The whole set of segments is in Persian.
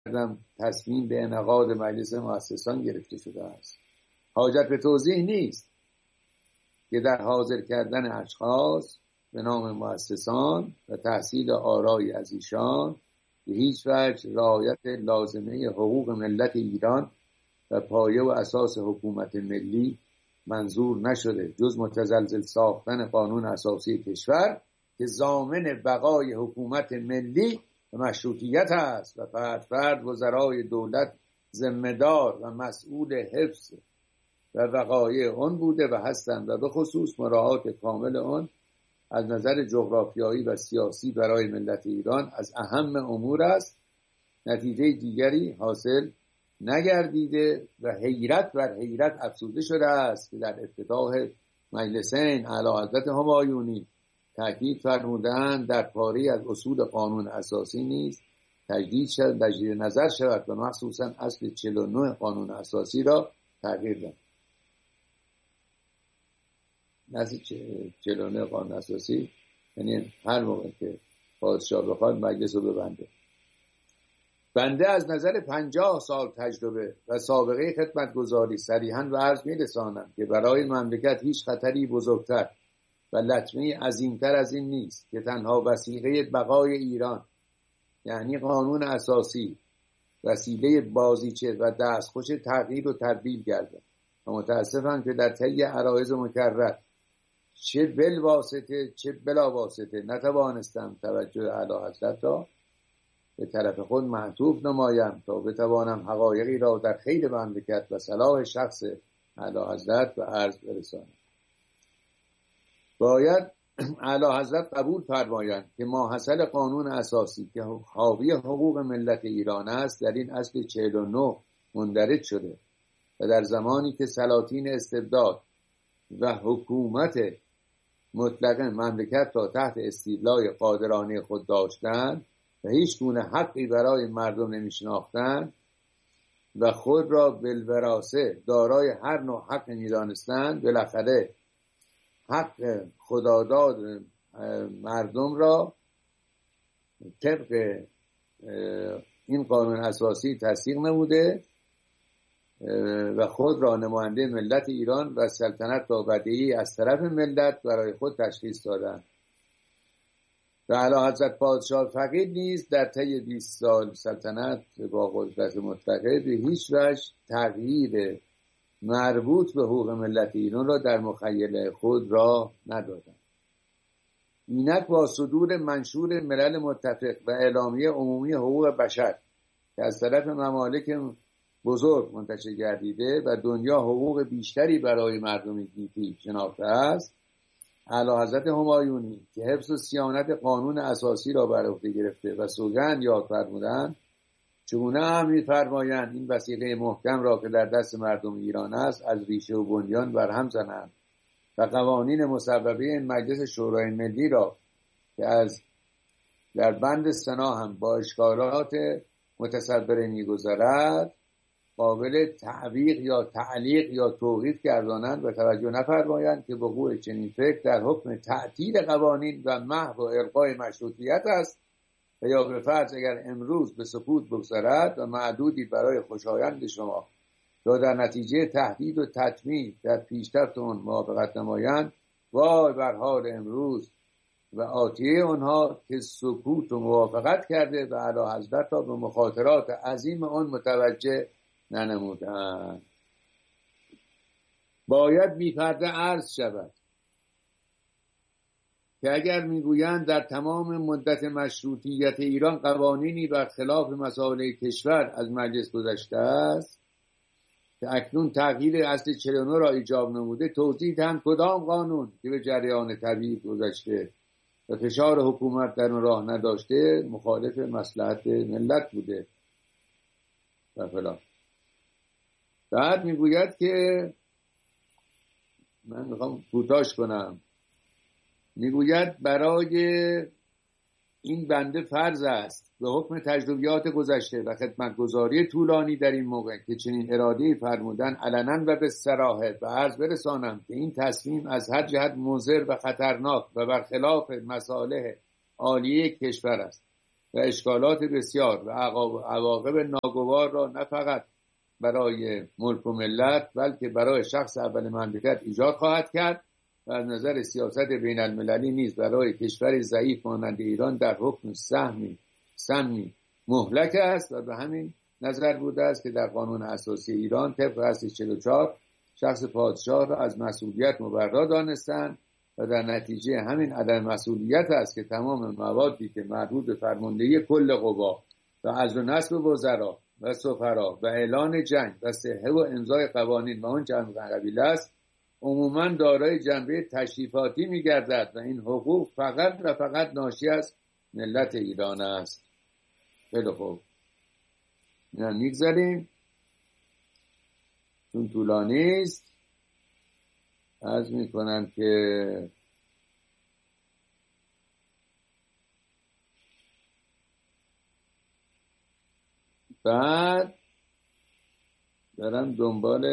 تصمیم به انعقاد مجلس مؤسسان گرفته شده است. حاجت به توضیح نیست که در حاضر کردن اشخاص به نام مؤسسان و تحصیل آرای از ایشان به هیچ وجه رعایت لازمه حقوق ملت ایران و پایه و اساس حکومت ملی منظور نشده، جز متزلزل ساختن قانون اساسی کشور که ضامن بقای حکومت ملی و مشروطیت است و فرد وزرای دولت ذمه‌دار و مسئول حفظ و وقایع آن بوده و هستند و به خصوص مراعات کامل آن از نظر جغرافیایی و سیاسی برای ملت ایران از اهم امور است. نتیجه دیگری حاصل نگردیده و حیرت بر حیرت افزوده شده است که در افتتاح مجلسین اعلیحضرت همایونی تأکید فرمودند در پاری از اصول قانون اساسی نیز تجدید نظر شود و مخصوصا اصل 49 قانون اساسی را تغییر دهد. اصل 49 قانون اساسی یعنی هر موقع که پادشاه بخواد مجلس رو ببنده. بنده از نظر 50 سال تجربه و سابقه خدمتگزاری صریحاً به عرض می‌رسانم که برای مملکت هیچ خطری بزرگتر و لطمه عظیمتر از این نیست که تنها وسیله بقای ایران یعنی قانون اساسی وسیله بازیچه و دستخوش تغییر و تبدیل گردد و متاسفم که در طی عرایض مکرر چه بالواسطه چه بلا واسطه نتوانستم توجه اعلیحضرت را به طرف خود معطوف نمایم تا بتوانم حقایقی را در خیر مملکت و صلاح شخص اعلیحضرت به عرض برسانم. باید اعلیحضرت قبول فرمایند که ماحصل قانون اساسی که حاوی حقوق ملت ایران است در این اصل 49 مندرج شده و در زمانی که سلاطین استبداد و حکومت مطلقه مملکت را تحت استیلای قادرانه خود داشتند و هیچ گونه حقی برای مردم نمی‌شناختند و خود را بالوراثه دارای هر نوع حق می‌دانستند، بالاخره حق خداداد مردم را طبق این قانون اساسی تصدیق نموده و خود را نماینده ملت ایران و سلطنت را بدیعی از طرف ملت برای خود تشخیص دادند. و اعلیحضرت پادشاه فقید نیز در طی 20 سال سلطنت با قدرت مطلقه به هیچ وجه تغییر مربوط به حقوق ملت ایران را در مخیله خود را ندادند. اینک با صدور منشور ملل متفق و اعلامیه عمومی حقوق بشر که از طرف ممالک بزرگ منتشر گردیده و دنیا حقوق بیشتری برای مردم گیتی شناخته است، اعلیحضرت همایونی که حفظ و صیانت قانون اساسی را بر عهده گرفته و سوگند یاد فرمودند، چگونه هم می‌فرمایند این وثیقه محکم را که در دست مردم ایران است از ریشه و بنیان برهم زنند و قوانین مصوبه این مجلس شورای ملی را که از در بند سنا هم با اشکالات متصبره می‌گذرد قابل تعویق یا تعلیق یا توقیف گردانند و توجه نفرمایند که وقوع چنین فکر در حکم تعطیل قوانین و محو و الغای مشروطیت است و یا به فرض اگر امروز به سکوت بگذرد و معدودی برای خوشایند شما یا در نتیجه تهدید و تطمیع در پیشرفت آن موافقت نمایند، وای بر حال امروز و آتیه آنها که سکوت و موافقت کرده و اعلیحضرت را به مخاطرات عظیم آن متوجه ننمودند. باید بی‌پرده عرض شود که اگر میگویند در تمام مدت مشروطیت ایران قوانینی برخلاف مسائل کشور از مجلس گذشته است که اکنون تغییر اصل 49 را ایجاب نموده، توضیح دهند کدام قانون که به جریان طبیعی گذشته و فشار حکومت در آن راه نداشته مخالف مصلحت ملت بوده و فلان. بعد میگوید که من میخوام کوتاش کنم، میگوید برای این بنده فرض است به حکم تجربیات گذشته و خدمتگزاری طولانی در این موقع که چنین اراده‌ای فرمودن علنا و به صراحه به عرض برسانم که این تصمیم از هر جهت مضر و خطرناک و برخلاف مصالح عالیه کشور است و اشکالات بسیار و عواقب ناگوار را نه فقط برای ملک و ملت بلکه برای شخص اول مملکت ایجاد خواهد کرد و از نظر سیاست بین المللی نیز برای کشور ضعیف مانند ایران در حکم سمی مهلک است و به همین نظر بوده است که در قانون اساسی ایران طبق اصل 44 شخص پادشاه را از مسئولیت مبرا دانستند و در نتیجه همین عدم مسئولیت است که تمام موادی که مربوط به فرماندهی کل قوا و عزل و نصب وزرا و سفرا و اعلان جنگ و صحه و امضای قوانین و آن جمع قبیله است عموما دارای جنبه تشریفاتی می‌گردد و این حقوق فقط و فقط ناشی از ملت ایران است. خیلی خوب، اینا میگذاریم چون طولانی است. عرض میکنم که بعد دارم دنبال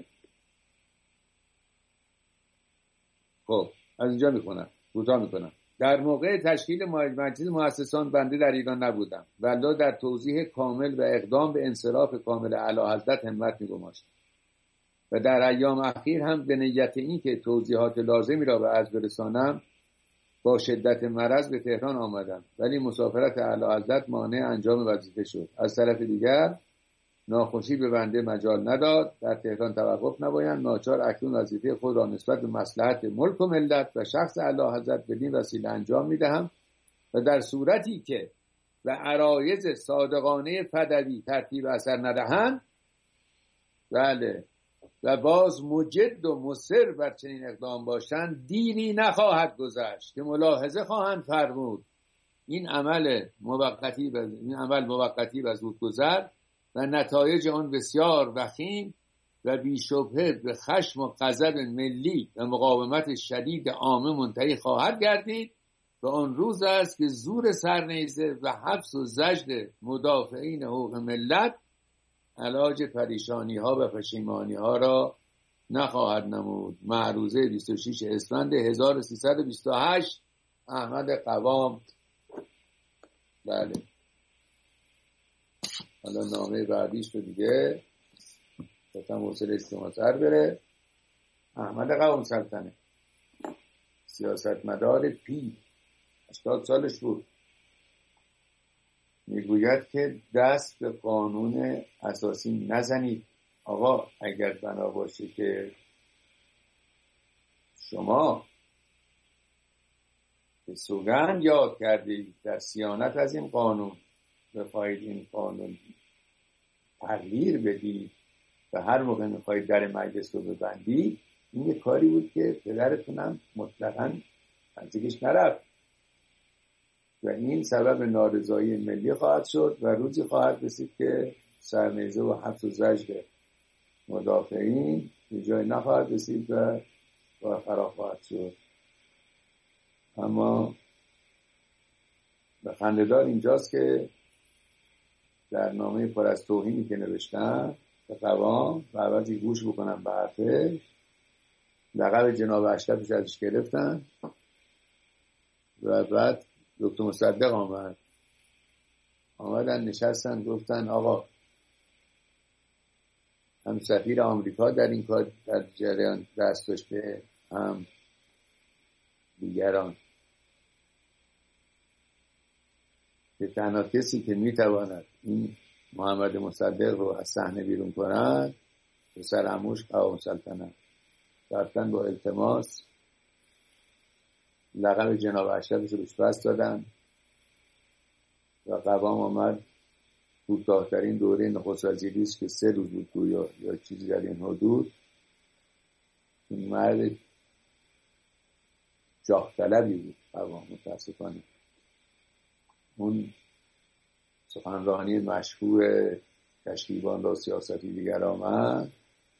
از اینجا میکنم کوتاه میکنم. در موقع تشکیل مجلس مؤسسان بنده در ایران نبودم ولی در توضیح کامل و اقدام به انصراف کامل اعلیحضرت همت میگماشت و در ایام اخیر هم به نیت این که توضیحات لازمی را به عرض برسانم با شدت مرض به تهران آمدم، ولی مسافرت اعلیحضرت مانع انجام وظیفه شد. از طرف دیگر ناخوشی به بنده مجال نداد در تهران توقف نباید، ناچار اکنون وظیفه خود را نسبت به مصلحت ملک و ملت و شخص اعلیحضرت بدین وسیله انجام میدهم و در صورتی که به عرایض صادقانه پدوی ترتیب اثر ندهند بله و باز مجد و مصر بر چنین اقدام باشند دیری نخواهد گذشت که ملاحظه خواهند فرمود این عمل موقتی و زودگذر و نتایج آن بسیار وخیم و بیشبهه به خشم و غضب ملی و مقاومت شدید عامه منتهی خواهد گردید و آن روز است که زور سرنیزه و حبس و زجر مدافعین حقوق ملت علاج پریشانی ها و پشیمانی ها را نخواهد نمود. معروضه 26 اسفند 1328 احمد قوام. بله حالا نامه بعدیش رو دیگه گفتم حوصله استماع سر بره. احمد قوام سلطنه سیاستمدار 80 سالش بود، میگوید که دست به قانون اساسی نزنید. آقا اگر بنا باشه که شما به سوگند یاد کردید در صیانت از این قانون بخواهید این قانون تغییر بدید و هر موقع میخواهید در مجلس رو ببندید، این یه کاری بود که پدرتونم مطلقاً نزدیکش نرفت و این سبب نارضایی ملی خواهد شد و روزی خواهد رسید که سرنیزه و حبس و زجر مدافعین به جای نخواهد رسید و فرا خواهد شد. اما به خنده‌دار اینجاست که در نامه پر از توهینی که نوشتن به قوام و عوضی گوش بکنم به حرفش لقب جناب اشرفش ازش گرفتن و بعد دکتر مصدق آمدن نشستن گفتن آقا هم سفیر آمریکا در این کار در جریان دست داشته هم دیگران که تنها کسی که میتواند این محمد مصدق رو از صحنه بیرون کند پسر عموش قوام سلطنت رفتن با التماس لقب جناب اشرفش رو بهش پس دادن و قوام آمد. کوتاه‌ترین دوره نخست وزیری است که 3 روز بود یا چیزی در این حدود. این مرد جاه طلبی بود قوام متاسفانه. اون سخنرانی مشهور کشتیبان را سیاستی دیگر آمد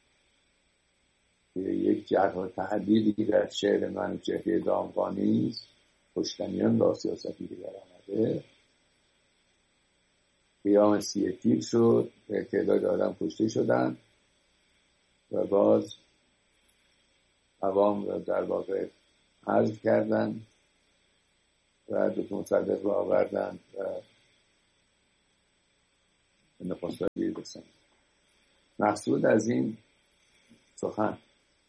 که یک جرح و تعدیلی در شعر منوچهر دامغانی پشتمیان را سیاستی دیگر آمده. قیام 30 تیر شد، تعداد آدم کشته شدن و باز قوام را در واقع حذف کردن و دکتر مصدق رو آوردن و به نخست وزیر رسند. مقصود از این سخن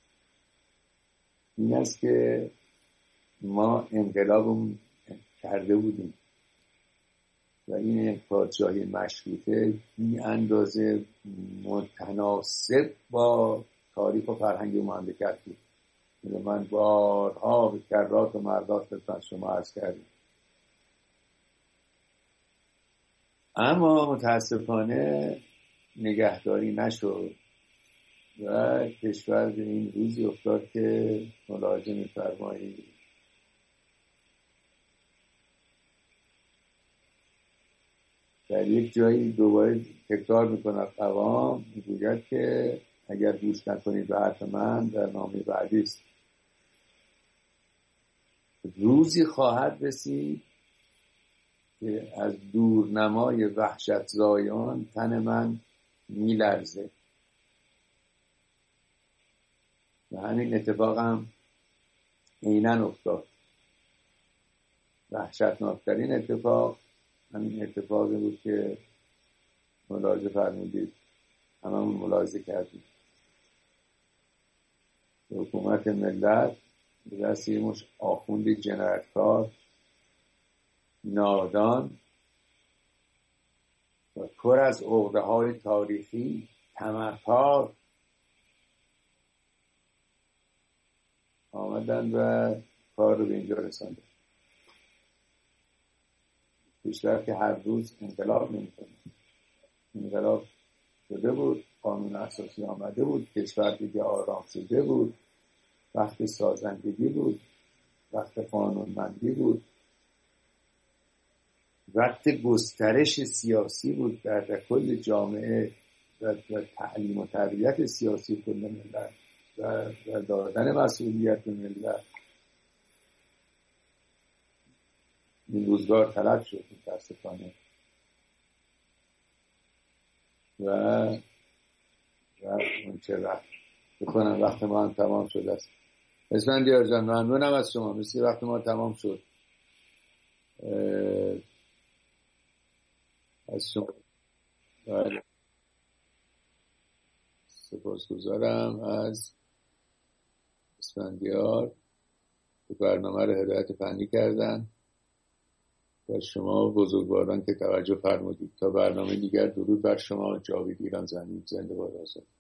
این است که ما انقلاب کرده بودیم و این پادشاهی مشروطه بی اندازه متناسب با تاریخ و فرهنگ مملکت بود. من بارها به کرات و مردات خدمت شما عرض کردم. اما متاسفانه نگهداری نشد و کشور به این روزی افتاد که ملاحظه می‌فرمایید در یک جایی دوباره تکرار میکنه قوام میگوید که اگر گوش نکنید به حرف من در نامه بعدی است روزی خواهد رسید که از دورنمای وحشت زایان تن من میلرزه و همین اتفاق هم عیناً افتاد. وحشتناکترین اتفاق همین اتفاقی بود که ملاحظه فرمودید، هممون ملاحظه کردیم. حکومت ملت به دست یه مش آخوند جنایتکار نادان و پر از عقده‌های تاریخی طمع‌کار آمدن و کار رو به اینجا رساندن. کشور که هر روز انقلاب نمی‌کنه. انقلاب شده بود، قانون اساسی آمده بود، کشور دیگه آرام شده بود، وقت سازندگی بود، وقت قانونمندی بود، وقت گسترش سیاسی بود در کل جامعه و تعلیم و تربیت سیاسی کل ملت و دادن مسئولیت به ملت. این روزگار طلب شد متاسفانه و اون چه وقت بکنم وقت ما هم تمام شده است. اسفندیار جان ممنونم از شما، مثل وقت ما تمام شد. از شما سپاسگزارم از اسفندیار که برنامه رو هدایت فنی کردن و شما بزرگواران که توجه فرمودید. تا برنامه دیگر درود بر شما. جاوید ایران زمین. زنده باد آزاد.